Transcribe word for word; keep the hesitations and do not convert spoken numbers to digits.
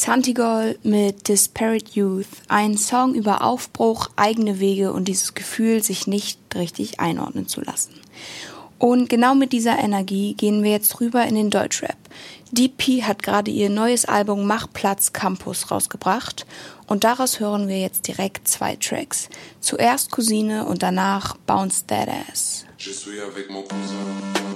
Santigol mit Disparate Youth, ein Song über Aufbruch, eigene Wege und dieses Gefühl, sich nicht richtig einordnen zu lassen. Und genau mit dieser Energie gehen wir jetzt rüber in den Deutschrap. D P hat gerade ihr neues Album Mach Platz Campus rausgebracht und daraus hören wir jetzt direkt zwei Tracks. Zuerst Cousine und danach Bounce That Ass. Je suis avec mon cousin.